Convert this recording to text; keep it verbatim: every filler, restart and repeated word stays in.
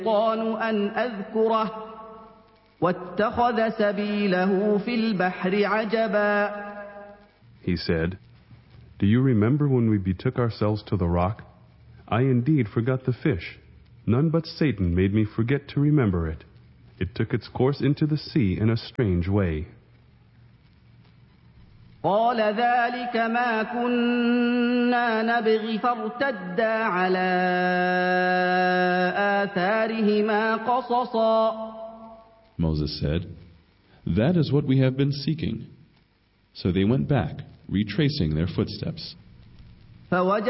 الشيطان أن أذكره واتخذ سبيله في البحر عجبا. He said, "Do you remember when we betook ourselves to the rock? I indeed forgot the fish. None but Satan made me forget to remember it. It took its course into the sea in a strange way." قال ذلك ما كنا نبغي فارتدا على آثارهما قصصا. Moses said, "That is what we have been seeking." So they went back, retracing their footsteps.